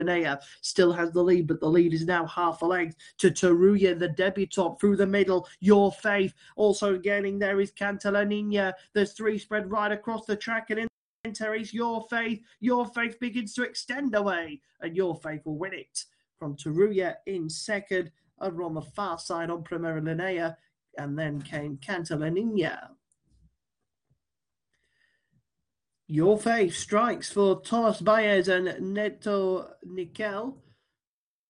still has the lead, but the lead is now half a length to Taruya, the debutant, through the middle. Your Faith also gaining there is Cantalanina. There's three spread right across the track, and in Terrace, Your Faith begins to extend away, and Your Faith will win it from Taruya in second. Over on the far side on Primera Linea, and then came Cantalanina. Your Faith strikes for Thomas Baez and Neto Nickel.